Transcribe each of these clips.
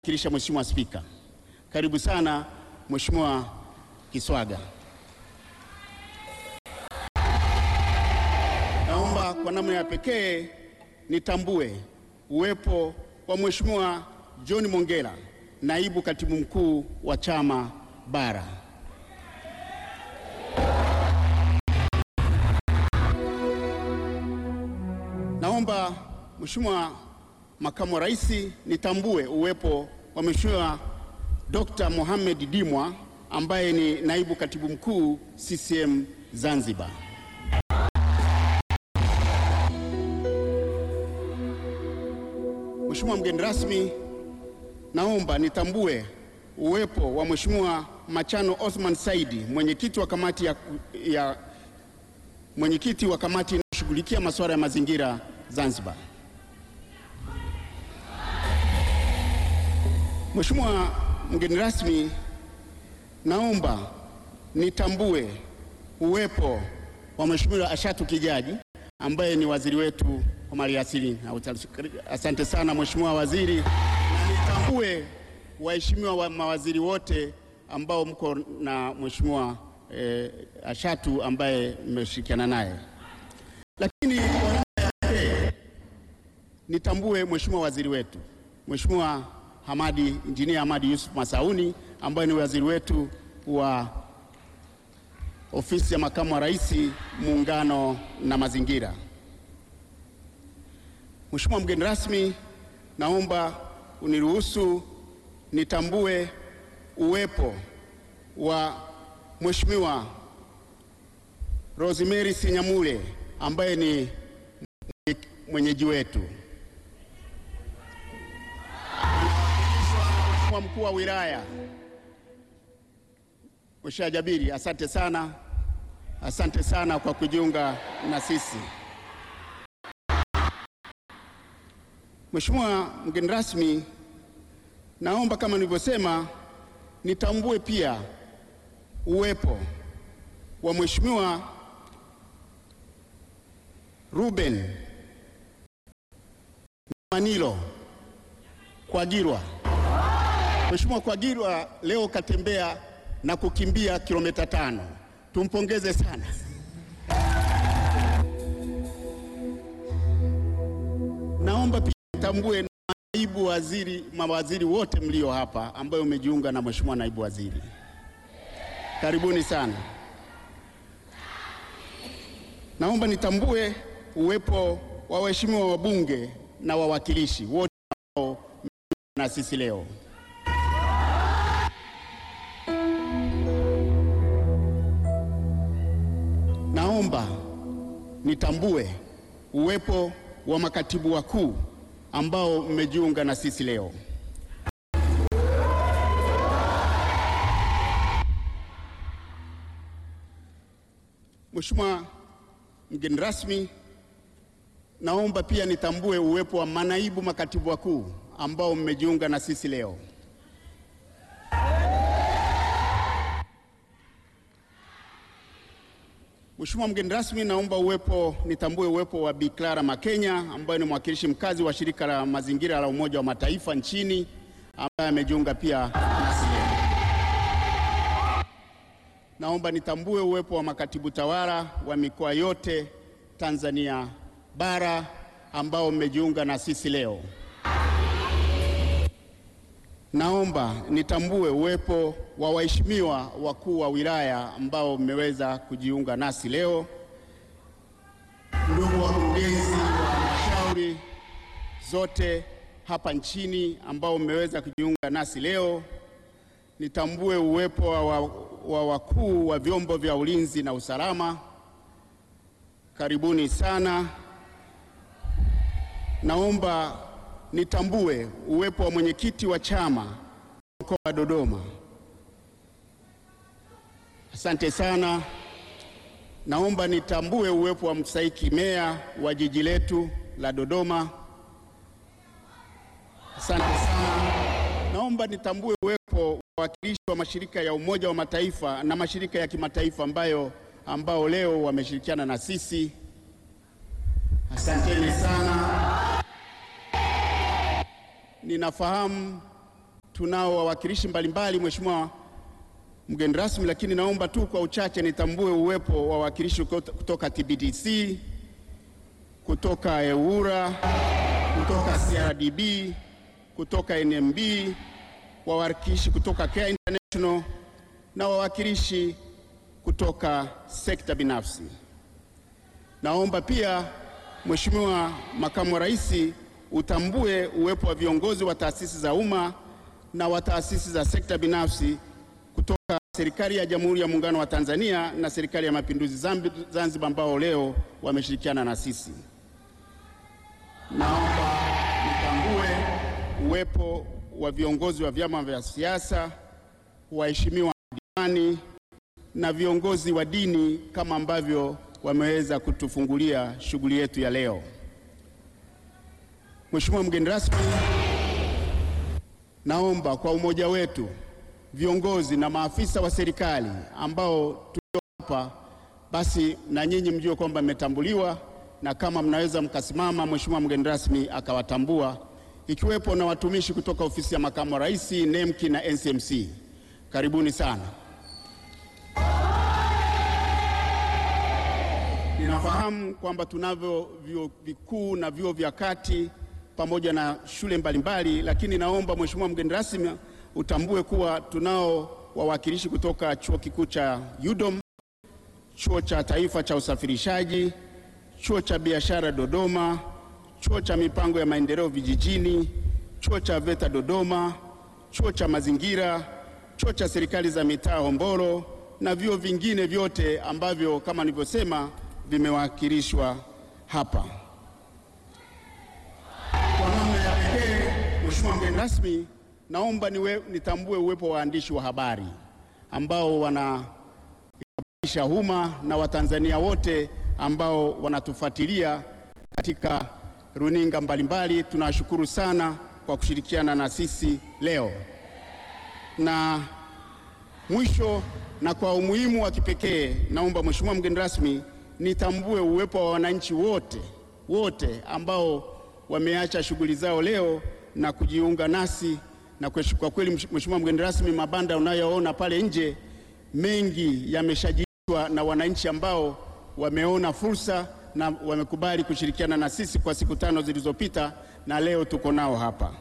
Kilisha Mheshimiwa Spika. Karibu sana Mheshimiwa Kiswaga. Naomba kwa namna ya pekee nitambue uwepo wa Mheshimiwa John Mongela, Naibu Katibu Mkuu wa Chama Bara. Naomba Mheshimiwa Makamu wa Rais nitambue uwepo wa Mheshimiwa Dr. Mohamed Dimwa ambaye ni Naibu Katibu Mkuu CCM Zanzibar. Mheshimiwa mgeni rasmi, naomba nitambue uwepo wa Mheshimiwa Machano Othman Saidi, mwenyekiti wa kamati inayoshughulikia masuala ya mazingira Zanzibar. Mheshimiwa mgeni rasmi, naomba nitambue uwepo wa Mheshimiwa Ashatu Kijaji ambaye ni waziri wetu wa maliasili. Asante sana Mheshimiwa Waziri, na nitambue waheshimiwa wa mawaziri wote ambao mko na Mheshimiwa Ashatu ambaye mmeshirikiana naye. Lakini nitambue Mheshimiwa waziri wetu Mheshimiwa Injinia Hamadi Yusuf Masauni ambaye ni waziri wetu wa ofisi ya Makamu wa Rais, Muungano na Mazingira. Mheshimiwa mgeni rasmi, naomba uniruhusu nitambue uwepo wa Mheshimiwa Rosemary Sinyamule ambaye ni mwenyeji wetu. Mheshimiwa mkuu wa wilaya Mheshimiwa Jabiri, asante sana kwa kujiunga na sisi. Mheshimiwa mgeni rasmi, naomba kama nilivyosema nitambue pia uwepo wa Mheshimiwa Ruben Manilo Kwagirwa. Mheshimiwa Kwagirwa leo katembea na kukimbia kilomita 5. Tumpongeze sana. Naomba pia nitambue mawaziri wote mlio hapa ambayo umejiunga na Mheshimiwa naibu waziri. Karibuni sana. Naomba nitambue uwepo wa waheshimiwa wabunge na wawakilishi wote ambao na sisi leo. Naomba nitambue uwepo wa makatibu wakuu ambao mmejiunga na sisi leo. Mheshimiwa mgeni rasmi, naomba pia nitambue uwepo wa manaibu makatibu wakuu ambao mmejiunga na sisi leo. Mheshimiwa mgeni rasmi, naomba nitambue uwepo wa Bi Clara Makenya ambaye ni mwakilishi mkazi wa shirika la mazingira la Umoja wa Mataifa nchini ambaye amejiunga pia nasi leo. Naomba nitambue uwepo wa makatibu tawala wa mikoa yote Tanzania bara ambao mmejiunga na sisi leo. Naomba nitambue uwepo wa waheshimiwa wakuu wa wilaya ambao mmeweza kujiunga nasi leo. Ndugu wakurugenzi wa halmashauri zote hapa nchini ambao mmeweza kujiunga nasi leo. Nitambue uwepo wa wakuu wa vyombo vya ulinzi na usalama. Karibuni sana. Naomba nitambue uwepo wa mwenyekiti wa chama mkoa wa Dodoma. Asante sana. Naomba nitambue uwepo wa mstahiki meya wa jiji letu la Dodoma. Asante sana. Naomba nitambue uwepo wa wawakilishi wa mashirika ya Umoja wa Mataifa na mashirika ya kimataifa ambao leo wameshirikiana na sisi. Asanteni sana. Ninafahamu tunao wawakilishi mbalimbali, Mheshimiwa mgeni rasmi, lakini naomba tu kwa uchache nitambue uwepo wa wawakilishi kutoka TBTC, kutoka EWURA, kutoka CRDB, kutoka NMB, wawakilishi kutoka Care International na wawakilishi kutoka sekta binafsi. Naomba pia Mheshimiwa Makamu wa Rais utambue uwepo wa viongozi wa taasisi za umma na wa taasisi za sekta binafsi kutoka Serikali ya Jamhuri ya Muungano wa Tanzania na Serikali ya Mapinduzi Zanzibar ambao leo wameshirikiana na sisi. Naomba nitambue uwepo wa viongozi wa vyama vya siasa, waheshimiwa diwani na viongozi wa dini kama ambavyo wameweza kutufungulia shughuli yetu ya leo. Mheshimiwa mgeni rasmi, naomba kwa umoja wetu viongozi na maafisa wa serikali ambao tulio hapa, basi na nyinyi mjue kwamba mmetambuliwa, na kama mnaweza mkasimama Mheshimiwa mgeni rasmi akawatambua, ikiwepo na watumishi kutoka ofisi ya Makamu wa Rais, NEMC na NCMC. Karibuni sana. Ninafahamu kwamba tunavyo vyuo vikuu na vyuo vya kati pamoja na shule mbalimbali, lakini naomba Mheshimiwa mgeni rasmi utambue kuwa tunao wawakilishi kutoka Chuo Kikuu cha UDOM, Chuo cha Taifa cha Usafirishaji, Chuo cha Biashara Dodoma, Chuo cha Mipango ya Maendeleo Vijijini, Chuo cha VETA Dodoma, Chuo cha Mazingira, Chuo cha Serikali za Mitaa Hombolo na vyuo vingine vyote ambavyo kama nilivyosema vimewakilishwa hapa. Kwa namna ya pekee, Mheshimiwa mgeni rasmi, naomba nitambue uwepo wa waandishi wa habari ambao wanahabarisha umma na Watanzania wote ambao wanatufuatilia katika runinga mbalimbali. Tunashukuru sana kwa kushirikiana na sisi leo. Na mwisho na kwa umuhimu wa kipekee, naomba Mheshimiwa mgeni rasmi nitambue uwepo wa wananchi wote ambao wameacha shughuli zao leo na kujiunga nasi. Na kwa kweli Mheshimiwa mgeni rasmi, mabanda unayoona pale nje mengi yameshajiliwa na wananchi ambao wameona fursa na wamekubali kushirikiana na sisi kwa siku 5 zilizopita, na leo tuko nao hapa.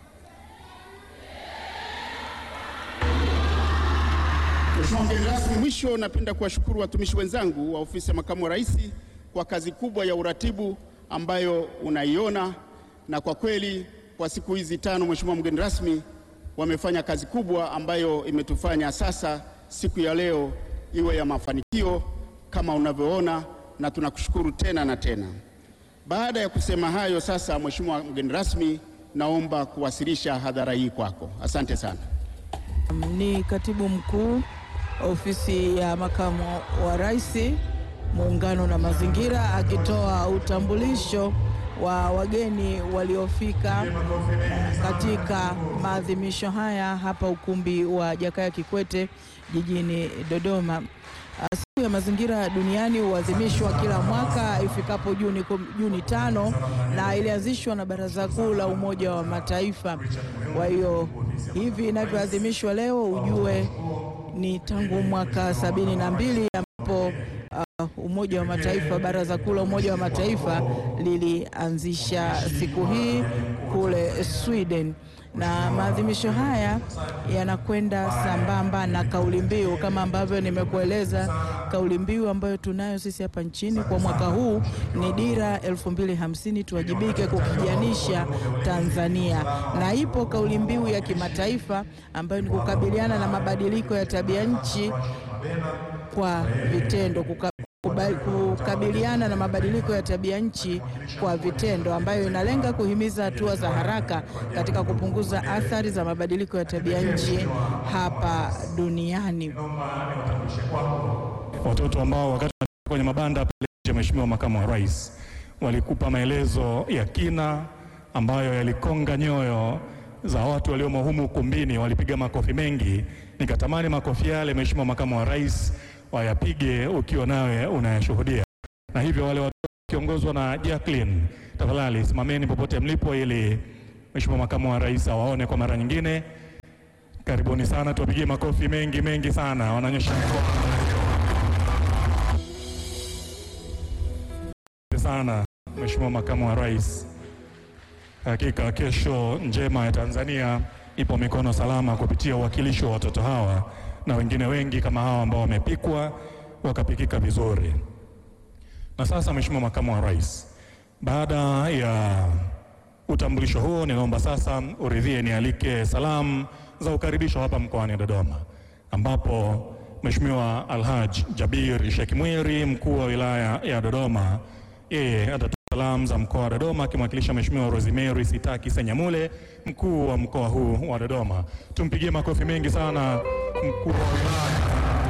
Mheshimiwa mgeni rasmi, mwisho napenda kuwashukuru watumishi wenzangu wa ofisi ya Makamu wa Rais kwa kazi kubwa ya uratibu ambayo unaiona, na kwa kweli kwa siku hizi 5 Mheshimiwa mgeni rasmi wamefanya kazi kubwa ambayo imetufanya sasa siku ya leo iwe ya mafanikio kama unavyoona, na tunakushukuru tena na tena. Baada ya kusema hayo, sasa Mheshimiwa mgeni rasmi, naomba kuwasilisha hadhara hii kwako. Asante sana. Ni Katibu Mkuu Ofisi ya Makamu wa Rais, Muungano na Mazingira, akitoa utambulisho wa wageni waliofika katika maadhimisho haya hapa ukumbi wa Jakaya Kikwete jijini Dodoma. Siku ya Mazingira Duniani huadhimishwa kila mwaka ifikapo Juni 5 na ilianzishwa na Baraza Kuu la Umoja wa Mataifa. Kwa hiyo hivi inavyoadhimishwa leo ujue ni tangu mwaka 72 ambapo Umoja wa Mataifa, Baraza Kuu la Umoja wa Mataifa lilianzisha siku hii kule Sweden. Na maadhimisho haya yanakwenda sambamba na kauli mbiu kama ambavyo nimekueleza. Kauli mbiu ambayo tunayo sisi hapa nchini kwa mwaka huu ni Dira 2050, tuwajibike kukijanisha Tanzania, na ipo kauli mbiu ya kimataifa ambayo ni kukabiliana na mabadiliko ya tabia nchi kwa vitendo, kukabiliana na mabadiliko ya tabia nchi kwa vitendo, ambayo inalenga kuhimiza hatua za haraka katika kupunguza athari za mabadiliko ya tabia nchi hapa duniani. Watoto ambao wakati kwenye mabanda pale, Mheshimiwa Makamu wa Rais, walikupa maelezo ya kina ambayo yalikonga nyoyo za watu waliomo humu ukumbini, walipiga makofi mengi. Nikatamani makofi yale Mheshimiwa Makamu wa Rais wayapige ukiwa nawe unayashuhudia. Na hivyo wale watu kiongozwa na Jacqueline, tafadhali simameni popote mlipo ili Mheshimiwa Makamu wa Rais awaone kwa mara nyingine. Karibuni sana, tuwapigie makofi mengi sana. Wananyosha mikono sana. Mheshimiwa Makamu wa Rais, hakika kesho njema ya Tanzania ipo mikono salama kupitia uwakilishi wa watoto hawa na wengine wengi kama hawa ambao wamepikwa wakapikika vizuri. Na sasa Mheshimiwa Makamu wa Rais, baada ya utambulisho huo, ninaomba sasa uridhie nialike salamu za ukaribisho hapa mkoani Dodoma, ambapo Mheshimiwa Alhaj Jabir Sheikh Mwiri, mkuu wa wilaya ya Dodoma, yeye atatoa salamu za mkoa wa Dodoma akimwakilisha Mheshimiwa Rosemary Sitaki Senyamule, mkuu wa mkoa huu wa Dodoma. Tumpigie makofi mengi sana mkuu wa wilaya